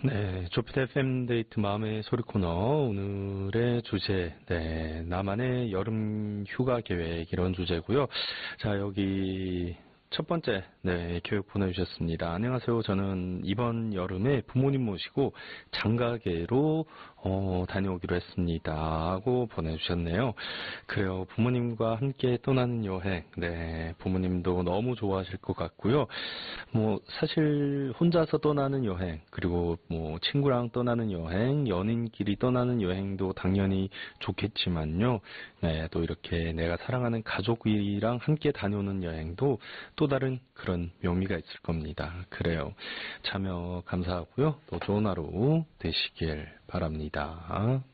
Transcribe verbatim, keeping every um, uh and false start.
네, 조피디 에프엠 데이트 마음의 소리 코너 오늘의 주제, 네, 나만의 여름 휴가 계획 이런 주제고요. 자, 여기 첫 번째, 네, 교육 보내주셨습니다. 안녕하세요. 저는 이번 여름에 부모님 모시고 장가계로 어, 다녀오기로 했습니다. 하고 보내주셨네요. 그래요. 부모님과 함께 떠나는 여행, 네, 부모님도 너무 좋아하실 것 같고요. 뭐 사실 혼자서 떠나는 여행, 그리고 뭐 친구랑 떠나는 여행, 연인끼리 떠나는 여행도 당연히 좋겠지만요. 네, 또 이렇게 내가 사랑하는 가족이랑 함께 다녀오는 여행도 또 다른 그런 묘미가 있을 겁니다. 그래요. 참여 감사하고요. 또 좋은 하루 되시길 바랍니다.